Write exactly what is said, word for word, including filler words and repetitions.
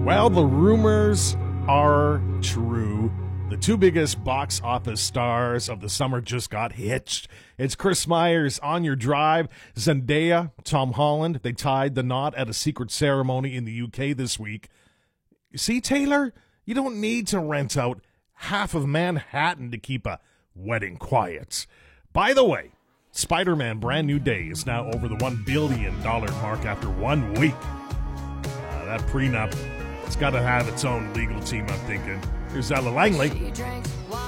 Well, the rumors are true. The two biggest box office stars of the summer just got hitched. It's Chris Myers, On Your Drive, Zendaya, Tom Holland. They tied the knot at a secret ceremony in the U K this week. You see, Taylor, you don't need to rent out half of Manhattan to keep a wedding quiet. By the way, Spider-Man Brand New Day is now over the one billion dollars mark after one week. Uh, that prenup, it's got to have its own legal team, I'm thinking. Here's Ella Langley.